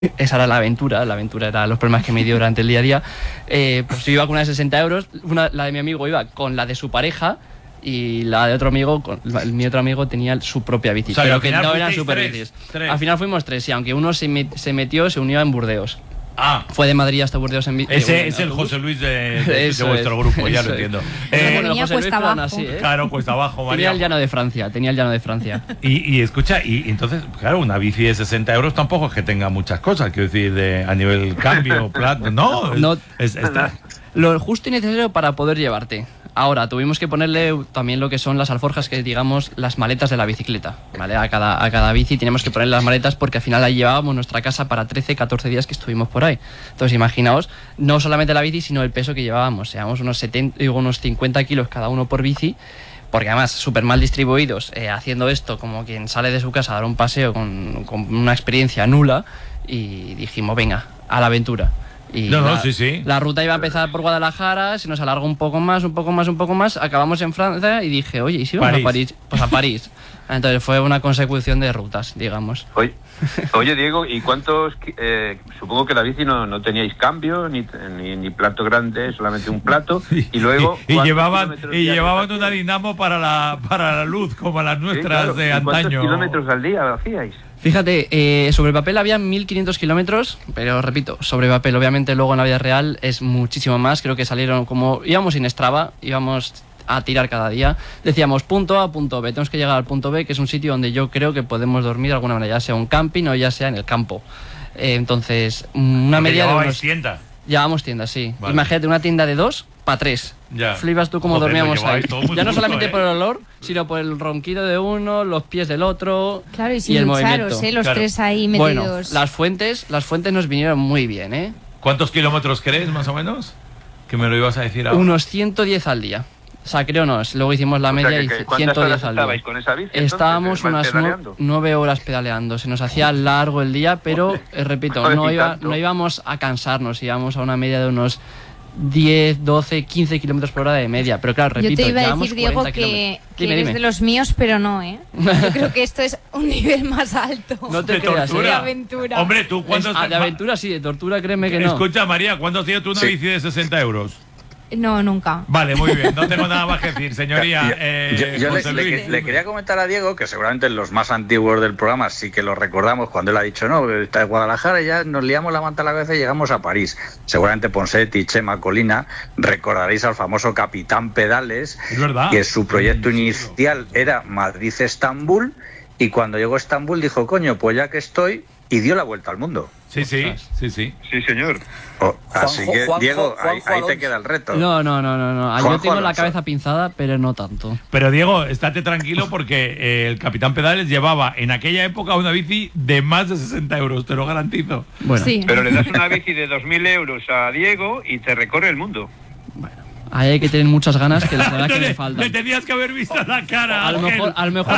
Esa era la aventura era los problemas que me dio durante el día a día. Pues yo iba con una de 60 euros, la de mi amigo iba con la de su pareja y la de otro amigo, mi otro amigo tenía su propia bici, o sea, pero que no eran super bicis. Al final fuimos 3, y aunque uno se unió en Burdeos. Fue de Madrid hasta Burdeos en bici. Ese es el José Luis de vuestro grupo, ya lo entiendo. Bueno, José Luis, abajo. Así, Claro, cuesta abajo, María. Tenía el llano de Francia. Y escucha, y entonces, claro, una bici de 60 euros tampoco es que tenga muchas cosas, quiero decir, a nivel cambio, plato, no. Lo justo y necesario para poder llevarte. Ahora, tuvimos que ponerle también lo que son las alforjas, que digamos las maletas de la bicicleta, ¿vale? A cada bici teníamos que ponerle las maletas, porque al final ahí llevábamos nuestra casa para 13, 14 días que estuvimos por ahí. Entonces imaginaos, no solamente la bici, sino el peso que llevábamos. Llevábamos unos 50 kilos cada uno por bici, porque además súper mal distribuidos, haciendo esto como quien sale de su casa a dar un paseo con una experiencia nula, y dijimos, venga, a la aventura. Y la ruta iba a empezar por Guadalajara, se nos alargó un poco más, acabamos en Francia y dije, oye, ¿y si vamos a París? Pues a París. Entonces fue una consecución de rutas, digamos. Oye Diego, ¿y cuántos? Supongo que la bici no teníais cambio, ni plato grande, solamente un plato. Y luego llevaban una dinamo para la luz, como las nuestras de antaño. ¿Cuántos kilómetros al día hacíais? Fíjate, sobre el papel había 1500 kilómetros, pero repito, sobre papel, obviamente luego en la vida real es muchísimo más. Creo que salieron, como íbamos sin Strava, íbamos a tirar cada día, decíamos punto A, punto B, tenemos que llegar al punto B, que es un sitio donde yo creo que podemos dormir de alguna manera, ya sea un camping o ya sea en el campo. Entonces, una media de unos... tienda. Llevábamos tiendas, sí. Vale. Imagínate una tienda de 2 para 3. Ya. Flipas tú cómo dormíamos ahí. Ya no solamente por el el olor, sino por el ronquido de uno, los pies del otro. Claro, y sin el ducharos, movimiento. los tres ahí metidos. Bueno, las fuentes nos vinieron muy bien, ¿eh? ¿Cuántos kilómetros crees, más o menos? Que me lo ibas a decir ahora. Unos 110 al día. O sea, creo no, luego hicimos la media y 110 al día. ¿Estabais con esa bici? Estábamos unas 9 horas pedaleando. Se nos hacía largo el día, pero, repito, no íbamos a cansarnos, íbamos a una media de unos 10, 12, 15 kilómetros por hora de media. Pero claro, repito, yo te iba a decir, Diego, que eres de los míos, pero no, ¿eh? Yo creo que esto es un nivel más alto. No te creas, de aventura. Hombre, ¿tú cuántos? De aventura sí, de tortura créeme que no. Escucha, María, ¿cuándo has tenido tú una bici de 60 euros? No, nunca. Vale, muy bien, no tengo nada más que decir, señoría. Yo le quería comentar a Diego, que seguramente los más antiguos del programa sí que lo recordamos, cuando él ha dicho, no, está de Guadalajara y ya nos liamos la manta a la cabeza y llegamos a París. Seguramente Ponseti, Chema, Colina, recordaréis al famoso Capitán Pedales, es verdad, que su proyecto inicial era Madrid-Estambul, y cuando llegó a Estambul dijo, coño, pues ya que estoy, y dio la vuelta al mundo. Sí. Sí, señor. Así que, Diego, ahí te queda el reto. No. Yo tengo la cabeza pinzada, pero no tanto. Pero, Diego, estate tranquilo porque el Capitán Pedales llevaba en aquella época una bici de más de 60 euros, te lo garantizo. Bueno. Sí. Pero le das una bici de 2.000 euros a Diego y te recorre el mundo. Ahí hay que tener muchas ganas, que la verdad que le faltan. Le tenías que haber visto la cara. A lo mejor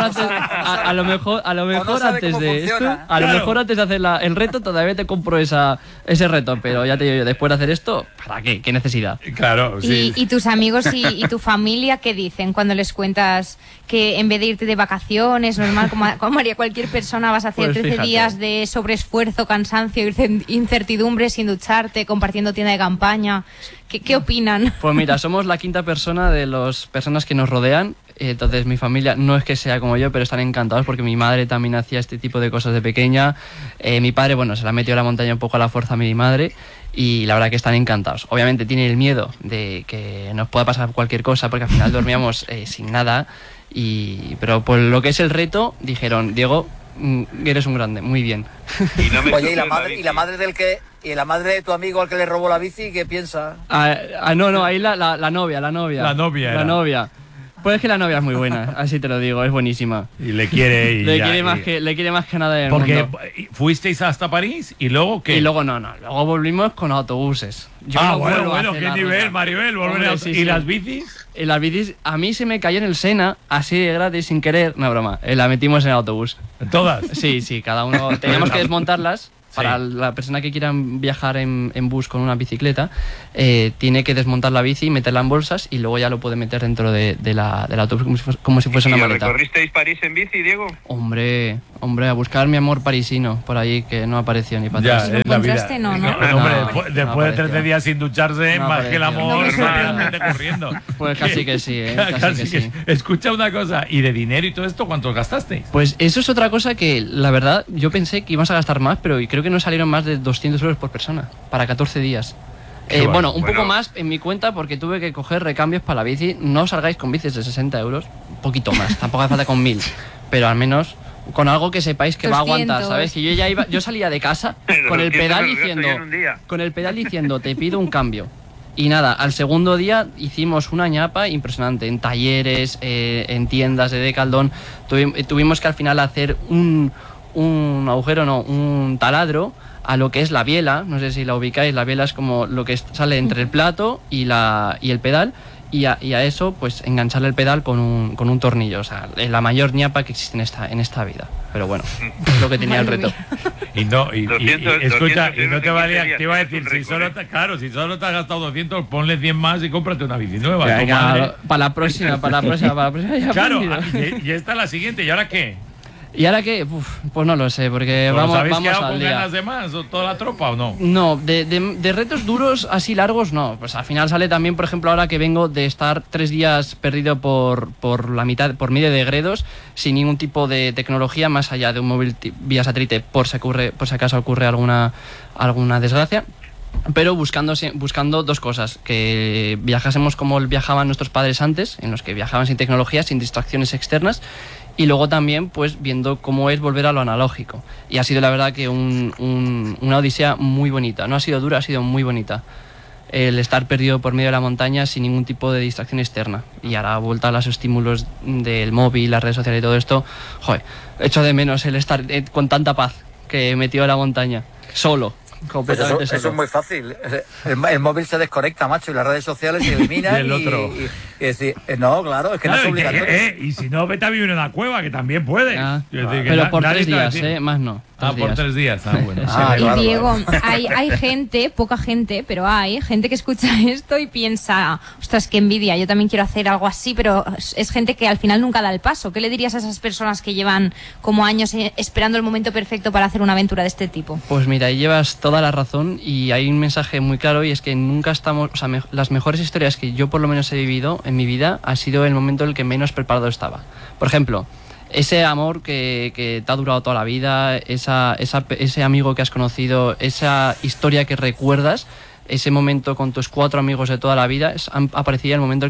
antes de esto, a lo mejor antes de hacer el reto todavía te compro ese reto, pero ya te digo yo, después de hacer esto, ¿para qué? ¿Qué necesidad? Claro, sí. ¿Y tus amigos y tu familia qué dicen cuando les cuentas que en vez de irte de vacaciones, normal, como haría cualquier persona, vas a hacer Pues 13 días de sobreesfuerzo, cansancio, incertidumbre, sin ducharte, compartiendo tienda de campaña? ¿Qué opinan? Pues mira, somos la quinta persona de las personas que nos rodean. Entonces mi familia no es que sea como yo, pero están encantados porque mi madre también hacía este tipo de cosas de pequeña. Mi padre, bueno, se la metió a la montaña un poco a la fuerza a mi madre, y la verdad que están encantados. Obviamente tienen el miedo de que nos pueda pasar cualquier cosa, porque al final dormíamos sin nada. Pero por lo que es el reto, dijeron, Diego, eres un grande, muy bien. Oye, ¿y la madre de tu amigo al que le robó la bici, qué piensa? No, ahí la novia. La novia. Pues es que la novia es muy buena, así te lo digo, es buenísima. Y le quiere. Le quiere más que nada del porque mundo. Fuisteis hasta París y luego ¿qué? Y luego no. Luego volvimos con autobuses. Bueno, qué nivel, Maribel. ¿Y las bicis? Y las bicis, a mí se me cayó en el Sena, así de gratis, sin querer. No, broma. La metimos en el autobús. ¿Todas? Sí, cada uno. Teníamos que desmontarlas. Para la persona que quiera viajar en bus con una bicicleta, tiene que desmontar la bici, meterla en bolsas y luego ya lo puede meter dentro del autobús como si fuese una maleta. ¿Recorristeis París en bici, Diego? Hombre, a buscar mi amor parisino por ahí, que no apareció ni para atrás. ¿Lo encontraste? No. Hombre, después de 13 días sin ducharse, más que el amor, totalmente corriendo. Pues casi que sí, casi que sí. Escucha una cosa, ¿y de dinero y todo esto cuántos gastasteis? Pues eso es otra cosa que, la verdad, yo pensé que íbamos a gastar más, pero creo que no salieron más de 200 euros por persona, para 14 días. Un poco más en mi cuenta porque tuve que coger recambios para la bici. No salgáis con bicis de 60 euros, un poquito más, tampoco hace falta con 1000, pero al menos con algo que sepáis que 200. Va a aguantar, ¿sabes? Que yo salía de casa con el pedal diciendo, te pido un cambio. Y nada, al segundo día hicimos una ñapa impresionante, en talleres, en tiendas de Decathlon. Tuvimos que al final hacer un taladro a lo que es la biela. No sé si la ubicáis, la biela es como lo que sale entre el plato y el pedal, y a eso pues engancharle el pedal con un tornillo. O sea, la mayor ñapa que existe en esta vida. Pero bueno, es lo que tenía el reto. Escucha, y no te valía, te iba a decir, si solo te has gastado 200, ponle 100 más y cómprate una bici nueva. Para la próxima. Claro, y esta es la siguiente, ¿y ahora qué? ¿Y ahora qué? Pues no lo sé, porque vamos al día. ¿Habéis quedado con ganas de más o toda la tropa o no? No, de retos duros así largos no. Pues al final sale también, por ejemplo, ahora que vengo de estar 3 días perdido por la mitad, por medio de Gredos, sin ningún tipo de tecnología más allá de un móvil vía satélite, por si acaso ocurre alguna desgracia. Pero buscando 2 cosas: que viajásemos como viajaban nuestros padres antes, en los que viajaban sin tecnología, sin distracciones externas, y luego también pues viendo cómo es volver a lo analógico. Y ha sido la verdad que una odisea muy bonita. No ha sido dura, ha sido muy bonita el estar perdido por medio de la montaña sin ningún tipo de distracción externa. Y ahora, vuelta a los estímulos del móvil, las redes sociales y todo esto, echo de menos el estar con tanta paz que metido en la montaña, solo. Pues eso es muy fácil. El móvil se desconecta, macho, y las redes sociales se eliminan. Del otro. Y decir, no, claro, es que no es obligatorio. Y si no, vete a vivir en una cueva, que también puede. Pero por 3 días, más no. Por 3 días. Bueno. Y Diego, hay gente, poca gente, pero hay gente que escucha esto y piensa, ostras, qué envidia, yo también quiero hacer algo así, pero es gente que al final nunca da el paso. ¿Qué le dirías a esas personas que llevan como años esperando el momento perfecto para hacer una aventura de este tipo? Pues mira, ahí llevas toda la razón y hay un mensaje muy claro, y es que nunca estamos, las mejores historias que yo por lo menos he vivido en mi vida ha sido el momento en el que menos preparado estaba. Por ejemplo, ese amor que te ha durado toda la vida, ese amigo que has conocido, esa historia que recuerdas, ese momento con tus 4 amigos de toda la vida, aparecía el momento en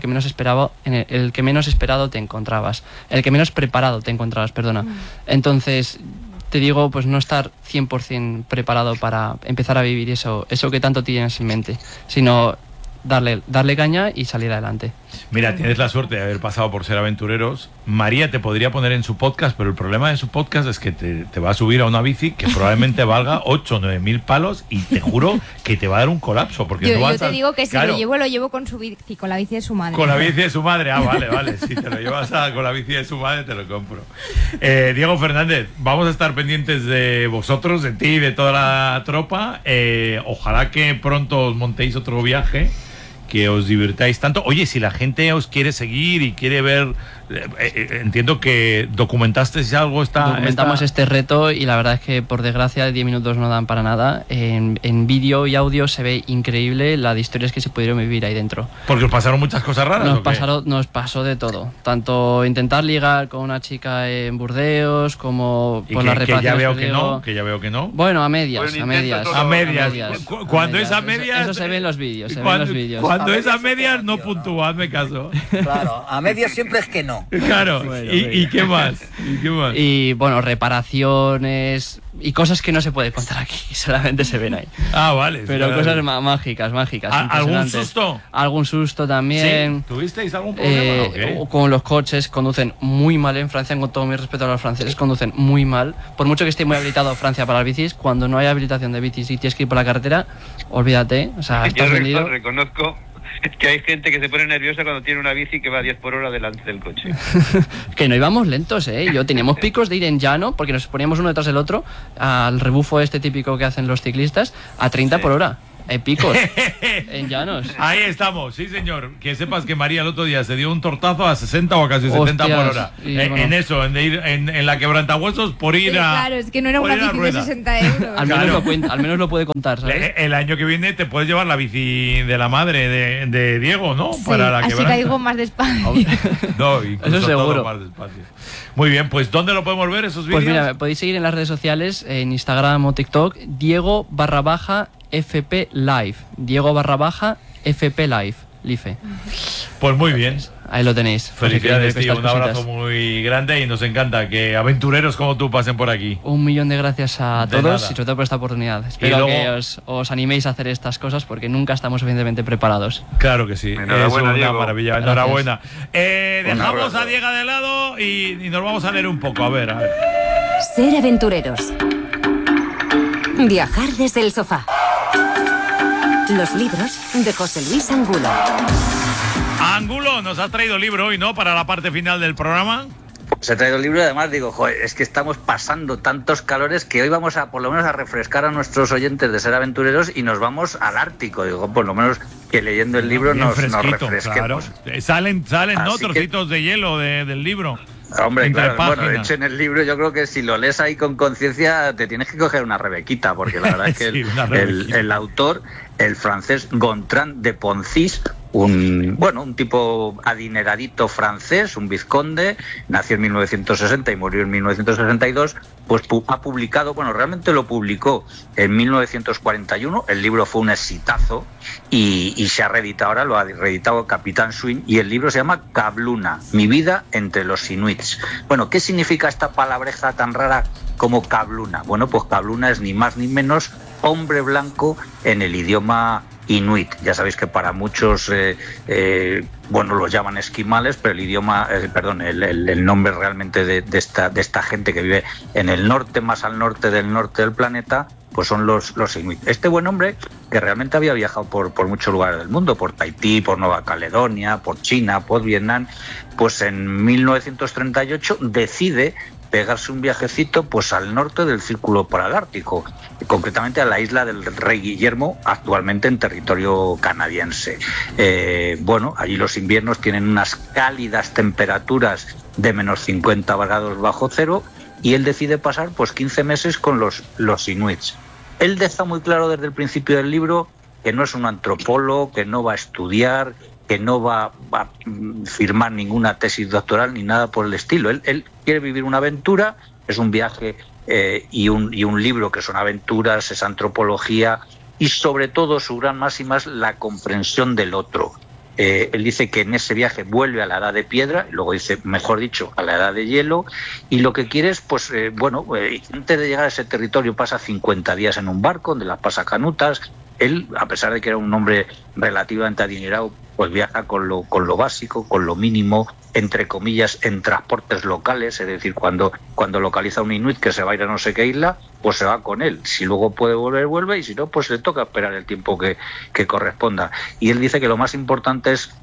el que menos esperado te encontrabas, el que menos preparado te encontrabas, perdona. Entonces, te digo, pues no estar 100% preparado para empezar a vivir eso que tanto tienes en mente, sino darle caña y salir adelante. Mira, tienes la suerte de haber pasado por Ser Aventureros. María te podría poner en su podcast, pero el problema de su podcast es que te va a subir a una bici que probablemente valga 8 o 9 mil palos, y te juro que te va a dar un colapso. Porque yo te digo que si lo llevo con su bici, con la bici de su madre. Con la bici de su madre, vale. Si te lo llevas con la bici de su madre, te lo compro. Diego Fernández, vamos a estar pendientes de vosotros, de ti y de toda la tropa. Ojalá que pronto os montéis otro viaje, que os divirtáis tanto. Oye, si la gente os quiere seguir y quiere ver, entiendo que documentasteis algo. Documentamos este reto, y la verdad es que por desgracia 10 minutos no dan para nada. En vídeo y audio se ve increíble la de historias que se pudieron vivir ahí dentro. ¿Porque os pasaron muchas cosas raras? Nos pasó de todo. Tanto intentar ligar con una chica en Burdeos, como por la reparación. Que ya veo que no. Bueno, a medias. Cuando es a medias. Eso se ve en los vídeos. Cuando es a medias, no puntúa, hazme caso. Claro, a medias siempre es que no. Claro, ¿y qué más? Y bueno, reparaciones y cosas que no se puede contar aquí, que solamente se ven ahí. Vale. Pero cosas mágicas. ¿Algún susto? Algún susto también. ¿Sí? ¿Tuvisteis algún problema? Con los coches, conducen muy mal en Francia, con todo mi respeto a los franceses, conducen muy mal. Por mucho que esté muy habilitado Francia para las bicis, cuando no hay habilitación de bicis y tienes que ir por la carretera, olvídate. O sea, estás vendido. Reconozco que hay gente que se pone nerviosa cuando tiene una bici que va a 10 por hora delante del coche. Que no íbamos lentos, Yo teníamos picos de ir en llano, porque nos poníamos uno detrás del otro, al rebufo este típico que hacen los ciclistas, a 30 por hora. Picos en llanos. Ahí estamos, sí señor. Que sepas que María el otro día se dio un tortazo a 60 o a casi 70 por hora. En eso, en ir en la quebrantahuesos por ir a. Claro, es que no era una bici de 60 euros. Al menos lo puede contar, ¿sabes? El año que viene te puedes llevar la bici de la madre de Diego, ¿no? Sí, para la así quebranta. caigo más despacio. No, incluso Eso seguro. todo más despacio. Muy bien, pues ¿dónde lo podemos ver esos vídeos? Pues mira, podéis seguir en las redes sociales, en Instagram o TikTok, Diego_FP Live. Diego_FP Live. Life. Pues muy bien. Ahí lo tenéis. Felicidades, tío. Un abrazo muy grande y nos encanta que aventureros como tú pasen por aquí. 1.000.000 de gracias a todos nada. y sobre todo por esta oportunidad. Espero que os animéis a hacer estas cosas porque nunca estamos suficientemente preparados. Claro que sí. Es una Diego. maravilla. Gracias. Enhorabuena. Dejamos a Diego de lado y nos vamos a leer un poco. A ver. Ser aventureros. Viajar desde el sofá. Los libros de José Luis Angulo. Angulo, nos has traído libro hoy, ¿no? Para la parte final del programa. Pues he traído el libro y además digo, joder, es que estamos pasando tantos calores que hoy vamos a, por lo menos, a refrescar a nuestros oyentes de Ser Aventureros y nos vamos al Ártico. Digo, por lo menos que leyendo el libro nos refresquemos. Claro. Salen ¿no? Así Trocitos de hielo del libro. Hombre, Entre claro, bueno, de páginas. hecho en el libro yo creo que si lo lees ahí con conciencia te tienes que coger una rebequita, porque la verdad es que Sí, el autor, el francés Gontran de Poncis, un tipo adineradito francés, un vizconde, nació en 1960 y murió en 1962, pues ha publicado, bueno, realmente lo publicó en 1941, el libro fue un exitazo y se ha reeditado ahora, lo ha reeditado Capitán Swing y el libro se llama Kabluna, mi vida entre los inuits. Bueno, ¿qué significa esta palabreja tan rara como Kabluna? Bueno, pues Kabluna es ni más ni menos hombre blanco en el idioma inuit. Ya sabéis que para muchos, los llaman esquimales, pero el idioma, el nombre realmente de esta gente que vive en el norte, más al norte del planeta, pues son los inuit. Este buen hombre, que realmente había viajado por muchos lugares del mundo, por Tahití, por Nueva Caledonia, por China, por Vietnam, pues en 1938 decide pegarse un viajecito pues al norte del Círculo Polar Ártico, concretamente a la isla del Rey Guillermo, actualmente en territorio canadiense. Allí los inviernos tienen unas cálidas temperaturas de menos 50 grados bajo cero y él decide pasar pues 15 meses con los inuits. Él deja muy claro desde el principio del libro que no es un antropólogo, que no va a estudiar, que no va a firmar ninguna tesis doctoral ni nada por el estilo. Él quiere vivir una aventura, es un viaje y un libro que son aventuras, es antropología y sobre todo su gran máxima es la comprensión del otro. Él dice que en ese viaje vuelve a la edad de piedra, luego dice, mejor dicho, a la edad de hielo, y lo que quiere es, antes de llegar a ese territorio pasa 50 días en un barco, donde las pasa canutas. Él, a pesar de que era un hombre relativamente adinerado, pues viaja con lo básico, con lo mínimo, entre comillas, en transportes locales, es decir, cuando localiza un inuit que se va a ir a no sé qué isla, pues se va con él. Si luego puede volver, vuelve, y si no, pues le toca esperar el tiempo que corresponda. Y él dice que lo más importante es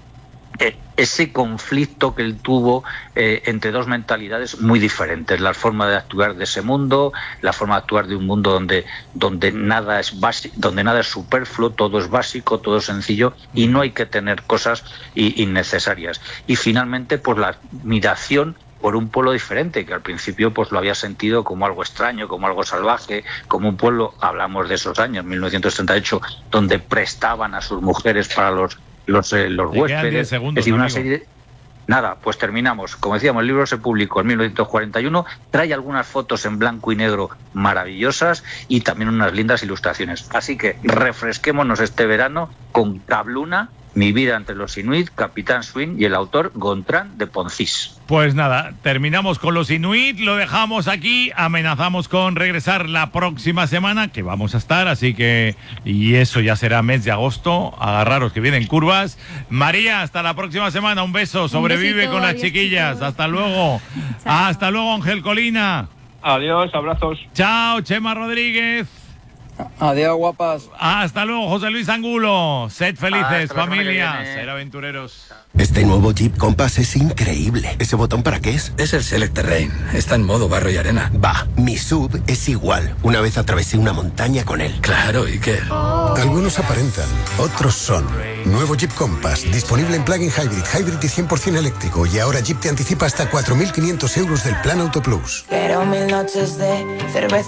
ese conflicto que él tuvo entre dos mentalidades muy diferentes, la forma de actuar de ese mundo, la forma de actuar de un mundo donde nada es básico, donde nada es superfluo, todo es básico, todo es sencillo y no hay que tener cosas innecesarias. Y finalmente, pues la admiración por un pueblo diferente, que al principio pues lo había sentido como algo extraño, como algo salvaje, como un pueblo, hablamos de esos años, 1938, donde prestaban a sus mujeres para los huéspedes. Segundos, es decir, una amigo. serie de... Nada, pues terminamos. Como decíamos, el libro se publicó en 1941, trae algunas fotos en blanco y negro maravillosas y también unas lindas ilustraciones. Así que refresquémonos este verano con Kabluna, mi vida entre los inuit, Capitán Swing y el autor Gontran de Poncis. Pues nada, terminamos con los inuit, lo dejamos aquí, amenazamos con regresar la próxima semana, que vamos a estar, así que, y eso ya será mes de agosto, agarraros que vienen curvas. María, hasta la próxima semana, un beso, sobrevive besito, con las adiós, chiquillas, chicos. hasta luego. Hasta luego, Ángel Colina. Adiós, abrazos. Chao, Chema Rodríguez. Adiós, guapas. Hasta luego, José Luis Angulo. Sed felices, familia. Ser aventureros. Este nuevo Jeep Compass es increíble. ¿Ese botón para qué es? Es el Select Terrain. Está en modo barro y arena. Va, mi SUV es igual. Una vez atravesé una montaña con él. Claro, ¿y qué? Algunos aparentan, otros son. Nuevo Jeep Compass, disponible en plug-in hybrid y 100% eléctrico. Y ahora Jeep te anticipa hasta 4.500 euros del Plan Auto Plus. Quiero 1000 noches de cerveza.